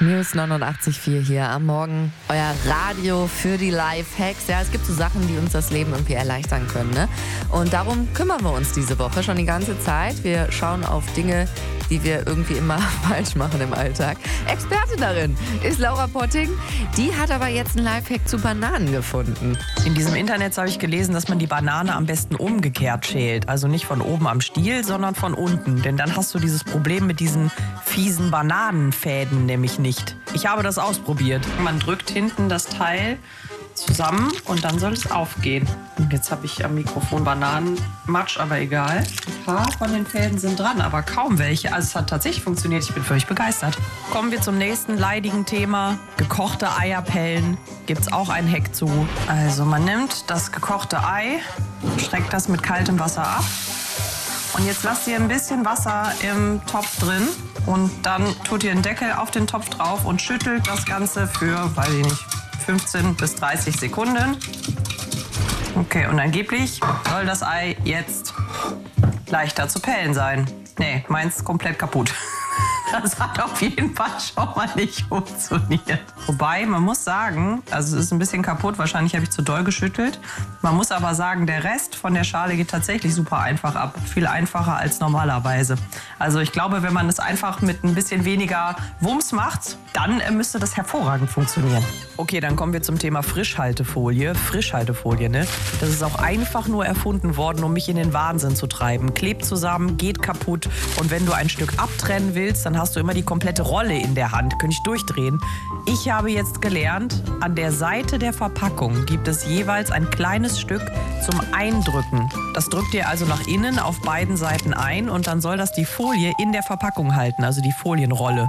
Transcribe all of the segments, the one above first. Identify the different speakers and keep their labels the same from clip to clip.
Speaker 1: News 89.4 hier am Morgen. Euer Radio für die Lifehacks. Ja, es gibt so Sachen, die uns das Leben irgendwie erleichtern können, ne? Und darum kümmern wir uns diese Woche schon die ganze Zeit. Wir schauen auf Dinge, die wir irgendwie immer falsch machen im Alltag. Expertin darin ist Laura Potting. Die hat aber jetzt einen Lifehack zu Bananen gefunden.
Speaker 2: In diesem Internet habe ich gelesen, dass man die Banane am besten umgekehrt schält. Also nicht von oben am Stiel, sondern von unten. Denn dann hast du dieses Problem mit diesen fiesen Bananenfäden nämlich nicht. Ich habe das ausprobiert. Man drückt hinten das Teil zusammen und dann soll es aufgehen. Und jetzt habe ich am Mikrofon Bananenmatsch, aber egal. Ein paar von den Fäden sind dran, aber kaum welche. Also es hat tatsächlich funktioniert. Ich bin völlig begeistert. Kommen wir zum nächsten leidigen Thema. Gekochte Eierpellen. Gibt es auch einen Hack zu. Also man nimmt das gekochte Ei, schreckt das mit kaltem Wasser ab. Und jetzt lasst ihr ein bisschen Wasser im Topf drin und dann tut ihr den Deckel auf den Topf drauf und schüttelt das Ganze für, weiß ich nicht, 15 bis 30 Sekunden. Okay, und angeblich soll das Ei jetzt leichter zu pellen sein. Nee, meins komplett kaputt. Das hat auf jeden Fall schon mal nicht funktioniert. Wobei, man muss sagen, also es ist ein bisschen kaputt, wahrscheinlich habe ich zu doll geschüttelt. Man muss aber sagen, der Rest von der Schale geht tatsächlich super einfach ab. Viel einfacher als normalerweise. Also ich glaube, wenn man es einfach mit ein bisschen weniger Wumms macht, dann müsste das hervorragend funktionieren. Okay, dann kommen wir zum Thema Frischhaltefolie. Frischhaltefolie, ne? Das ist auch einfach nur erfunden worden, um mich in den Wahnsinn zu treiben. Klebt zusammen, geht kaputt. Und wenn du ein Stück abtrennen willst, dann hast du immer die komplette Rolle in der Hand. Könnte ich durchdrehen. Ich habe jetzt gelernt, an der Seite der Verpackung gibt es jeweils ein kleines Stück zum Eindrücken. Das drückt ihr also nach innen auf beiden Seiten ein und dann soll das die Folie in der Verpackung halten, also die Folienrolle.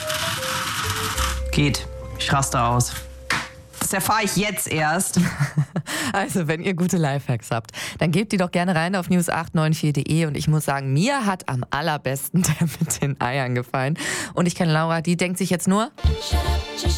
Speaker 2: Geht. Ich raste aus. Das erfahre ich jetzt erst.
Speaker 1: Also, wenn ihr gute Lifehacks habt, dann gebt die doch gerne rein auf news894.de. Und ich muss sagen, mir hat am allerbesten der mit den Eiern gefallen. Und ich kenne Laura, die denkt sich jetzt nur...